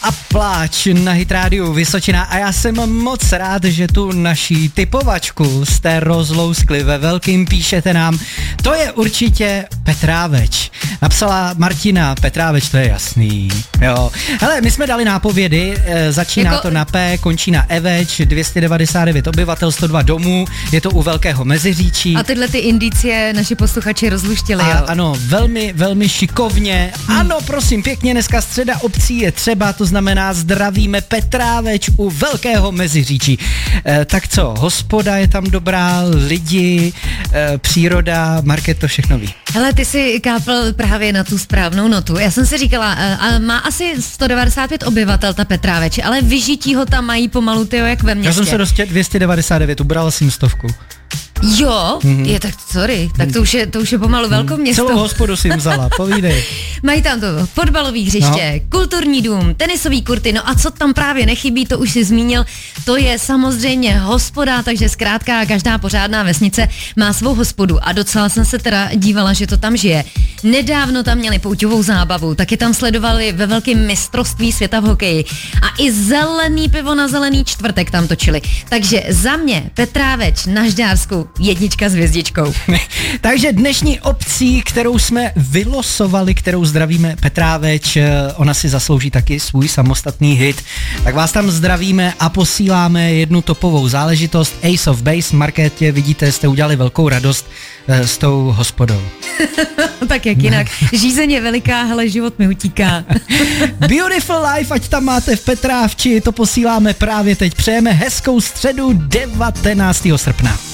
a pláč na Hit Rádiu Vysočina a já jsem moc rád, že tu naší typovačku jste rozlouskli ve velkým, píšete nám, to je určitě Petráveč. Napsala Martina, Petráveč, to je jasný, jo. Hele, my jsme dali nápovědy, začíná to na P, končí na Eveč, 299 obyvatel, 102 domů, je to u Velkého Meziříčí. A tyhle ty indicie naši posluchači rozluštili, jo. Ano, velmi, velmi šikovně. Ano, prosím, pěkně, dneska středa obcí je třeba, to znamená zdravíme Petráveč u Velkého Meziříčí. Tak co, hospoda je tam dobrá, lidi, příroda, Market to všechno ví. Hele, ty si kápl právě na tu správnou notu. Já jsem si říkala, má asi 195 obyvatel ta Petráveč, ale vyžití ho tam mají pomalu, tyjo, jak ve městě. Já jsem se dostal 299, ubral jsem 100. Jo, je tak sorry, tak to už je pomalu velkoměsto. Celou hospodu si vzala, povídej. Mají tam to fotbalový hřiště, kulturní dům, tenisový kurty, no a co tam právě nechybí, to už si zmínil, to je samozřejmě hospoda, takže zkrátka každá pořádná vesnice má svou hospodu a docela jsem se teda dívala, že to tam žije. Nedávno tam měli pouťovou zábavu, taky tam sledovali ve velkém mistrovství světa v hokeji a i zelený pivo na Zelený čtvrtek tam točili. Takže za mě Petráveč na Žďársku 1 s hvězdičkou. Takže dnešní obcí, kterou jsme vylosovali, kterou zdravíme Petráveč, ona si zaslouží taky svůj samostatný hit. Tak vás tam zdravíme a posíláme jednu topovou záležitost. Ace of Base, Markétě, vidíte, jste udělali velkou radost s tou hospodou. Tak jak jinak. Žízeň je veliká, hele, život mi utíká. Beautiful Life, ať tam máte v Petrávči, to posíláme právě teď. Přejeme hezkou středu 19. srpna.